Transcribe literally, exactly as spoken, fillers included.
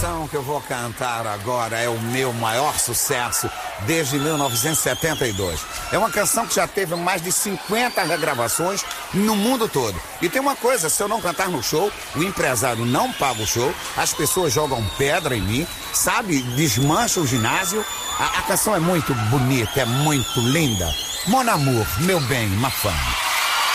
A canção que eu vou cantar agora é o meu maior sucesso desde mil novecentos e setenta e dois. É uma canção que já teve mais de cinquenta regravações no mundo todo. E tem uma coisa, se eu não cantar no show, o empresário não paga o show, as pessoas jogam pedra em mim, sabe, desmancha o ginásio. A, a canção é muito bonita, é muito linda. Mon amour, meu bem, ma femme.